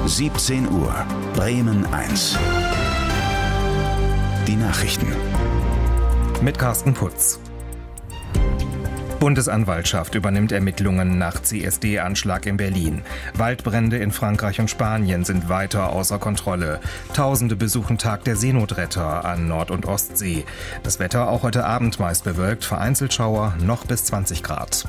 17 Uhr, Bremen 1. Die Nachrichten. Mit Carsten Putz. Bundesanwaltschaft übernimmt Ermittlungen nach CSD-Anschlag in Berlin. Waldbrände in Frankreich und Spanien sind weiter außer Kontrolle. Tausende besuchen Tag der Seenotretter an Nord- und Ostsee. Das Wetter auch heute Abend meist bewölkt, vereinzelt Schauer, noch bis 20 Grad.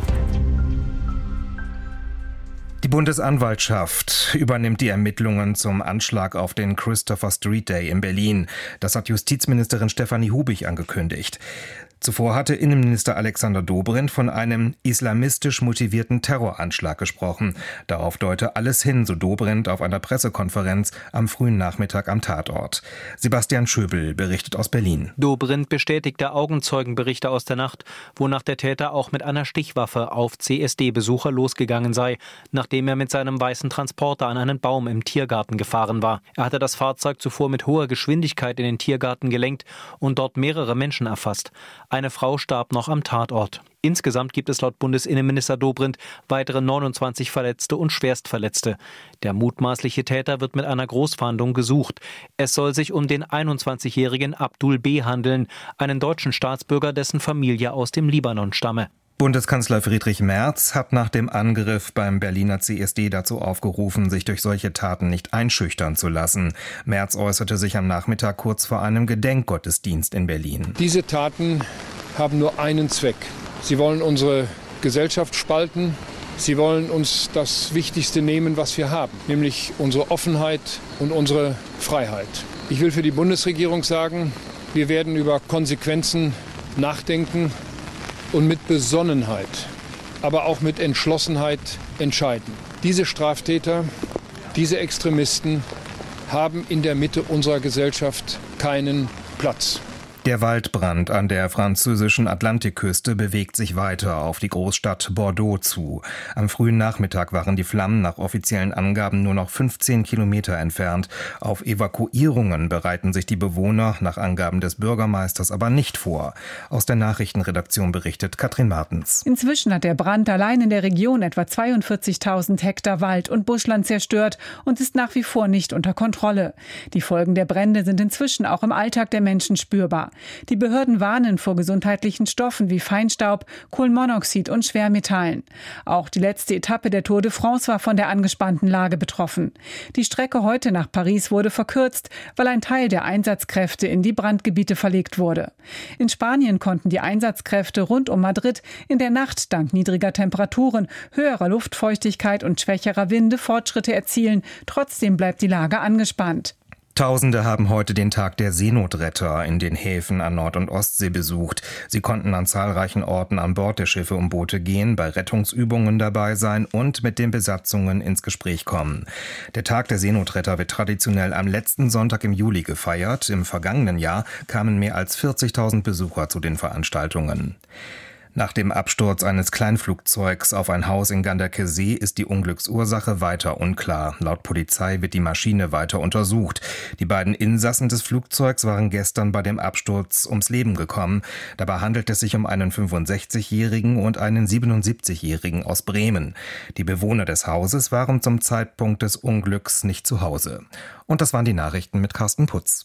Die Bundesanwaltschaft übernimmt die Ermittlungen zum Anschlag auf den Christopher Street Day in Berlin. Das hat Justizministerin Stefanie Hubig angekündigt. Zuvor hatte Innenminister Alexander Dobrindt von einem islamistisch motivierten Terroranschlag gesprochen. Darauf deute alles hin, so Dobrindt auf einer Pressekonferenz am frühen Nachmittag am Tatort. Sebastian Schöbel berichtet aus Berlin. Dobrindt bestätigte Augenzeugenberichte aus der Nacht, wonach der Täter auch mit einer Stichwaffe auf CSD-Besucher losgegangen sei, nachdem er mit seinem weißen Transporter an einen Baum im Tiergarten gefahren war. Er hatte das Fahrzeug zuvor mit hoher Geschwindigkeit in den Tiergarten gelenkt und dort mehrere Menschen erfasst. Eine Frau starb noch am Tatort. Insgesamt gibt es laut Bundesinnenminister Dobrindt weitere 29 Verletzte und Schwerstverletzte. Der mutmaßliche Täter wird mit einer Großfahndung gesucht. Es soll sich um den 21-jährigen Abdul B. handeln, einen deutschen Staatsbürger, dessen Familie aus dem Libanon stamme. Bundeskanzler Friedrich Merz hat nach dem Angriff beim Berliner CSD dazu aufgerufen, sich durch solche Taten nicht einschüchtern zu lassen. Merz äußerte sich am Nachmittag kurz vor einem Gedenkgottesdienst in Berlin. Diese Taten haben nur einen Zweck. Sie wollen unsere Gesellschaft spalten. Sie wollen uns das Wichtigste nehmen, was wir haben, nämlich unsere Offenheit und unsere Freiheit. Ich will für die Bundesregierung sagen, wir werden über Konsequenzen nachdenken und mit Besonnenheit, aber auch mit Entschlossenheit entscheiden. Diese Straftäter, diese Extremisten haben in der Mitte unserer Gesellschaft keinen Platz. Der Waldbrand an der französischen Atlantikküste bewegt sich weiter auf die Großstadt Bordeaux zu. Am frühen Nachmittag waren die Flammen nach offiziellen Angaben nur noch 15 Kilometer entfernt. Auf Evakuierungen bereiten sich die Bewohner nach Angaben des Bürgermeisters aber nicht vor. Aus der Nachrichtenredaktion berichtet Katrin Martens. Inzwischen hat der Brand allein in der Region etwa 42.000 Hektar Wald und Buschland zerstört und ist nach wie vor nicht unter Kontrolle. Die Folgen der Brände sind inzwischen auch im Alltag der Menschen spürbar. Die Behörden warnen vor gesundheitlichen Stoffen wie Feinstaub, Kohlenmonoxid und Schwermetallen. Auch die letzte Etappe der Tour de France war von der angespannten Lage betroffen. Die Strecke heute nach Paris wurde verkürzt, weil ein Teil der Einsatzkräfte in die Brandgebiete verlegt wurde. In Spanien konnten die Einsatzkräfte rund um Madrid in der Nacht dank niedriger Temperaturen, höherer Luftfeuchtigkeit und schwächerer Winde Fortschritte erzielen. Trotzdem bleibt die Lage angespannt. Tausende haben heute den Tag der Seenotretter in den Häfen an Nord- und Ostsee besucht. Sie konnten an zahlreichen Orten an Bord der Schiffe und Boote gehen, bei Rettungsübungen dabei sein und mit den Besatzungen ins Gespräch kommen. Der Tag der Seenotretter wird traditionell am letzten Sonntag im Juli gefeiert. Im vergangenen Jahr kamen mehr als 40.000 Besucher zu den Veranstaltungen. Nach dem Absturz eines Kleinflugzeugs auf ein Haus in Ganderkesee ist die Unglücksursache weiter unklar. Laut Polizei wird die Maschine weiter untersucht. Die beiden Insassen des Flugzeugs waren gestern bei dem Absturz ums Leben gekommen. Dabei handelt es sich um einen 65-Jährigen und einen 77-Jährigen aus Bremen. Die Bewohner des Hauses waren zum Zeitpunkt des Unglücks nicht zu Hause. Und das waren die Nachrichten mit Carsten Putz.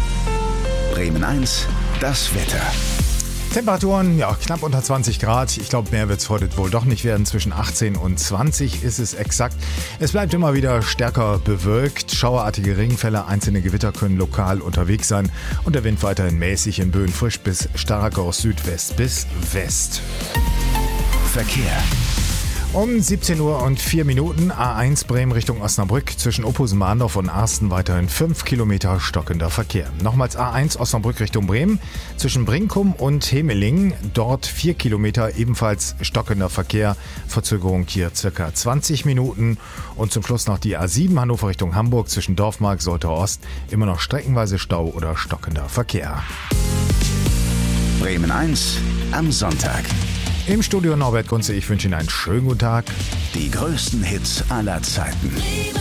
Bremen 1, das Wetter. Temperaturen, knapp unter 20 Grad. Ich glaube, mehr wird es heute wohl doch nicht werden. Zwischen 18 und 20 ist es exakt. Es bleibt immer wieder stärker bewölkt. Schauerartige Regenfälle, einzelne Gewitter können lokal unterwegs sein. Und der Wind weiterhin mäßig in Böen, frisch bis stark aus Südwest bis West. Verkehr. Um 17 Uhr und 4 Minuten, A1 Bremen Richtung Osnabrück, zwischen Ophusen-Mahndorf und Arsten weiterhin 5 Kilometer stockender Verkehr. Nochmals A1 Osnabrück Richtung Bremen, zwischen Brinkum und Hemeling, dort 4 Kilometer ebenfalls stockender Verkehr, Verzögerung hier circa 20 Minuten. Und zum Schluss noch die A7 Hannover Richtung Hamburg, zwischen Dorfmark, Soltau Ost, immer noch streckenweise Stau oder stockender Verkehr. Bremen 1 am Sonntag. Im Studio Norbert Gunze, ich wünsche Ihnen einen schönen guten Tag. Die größten Hits aller Zeiten.